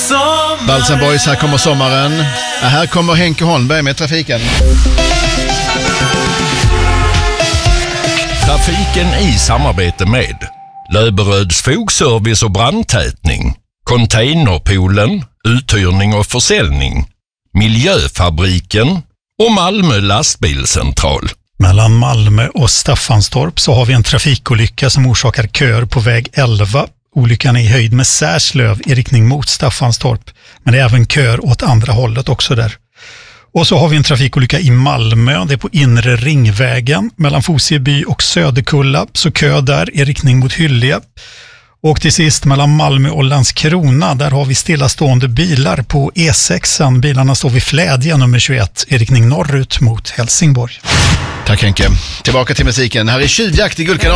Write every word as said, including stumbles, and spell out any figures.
sommaren. Balsen Boys, här kommer sommaren. Ja, här kommer Henke Holmberg med trafiken. Trafiken i samarbete med Löberöds fogservice och brandtätning, Containerpoolen, uthyrning och försäljning, Miljöfabriken och Malmö lastbilscentral. Mellan Malmö och Staffanstorp så har vi en trafikolycka som orsakar köer på väg elva. Olyckan är i höjd med Särslöv i riktning mot Staffanstorp. Men det är även köer åt andra hållet också där. Och så har vi en trafikolycka i Malmö. Det är på inre ringvägen mellan Fosieby och Söderkulla. Så kö där i riktning mot Hyllie. Och till sist mellan Malmö och Landskrona, där har vi stillastående bilar på E sex. Bilarna står vid Flädje nummer tjugoett i riktning norrut mot Helsingborg. Tack Henke. Tillbaka till musiken. Här är Tjuvjakt i Guldkanalen.